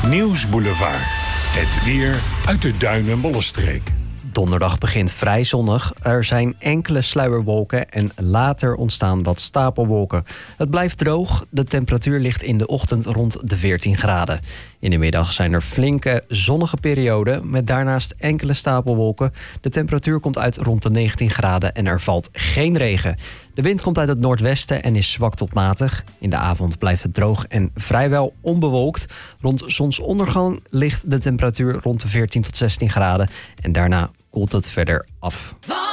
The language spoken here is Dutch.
Nieuwsboulevard. Het weer uit de Duin- en Bollenstreek. Donderdag begint vrij zonnig. Er zijn enkele sluierwolken en later ontstaan wat stapelwolken. Het blijft droog. De temperatuur ligt in de ochtend rond de 14 graden. In de middag zijn er flinke zonnige perioden met daarnaast enkele stapelwolken. De temperatuur komt uit rond de 19 graden en er valt geen regen. De wind komt uit het noordwesten en is zwak tot matig. In de avond blijft het droog en vrijwel onbewolkt. Rond zonsondergang ligt de temperatuur rond de 14 tot 16 graden. En daarna koelt het verder af.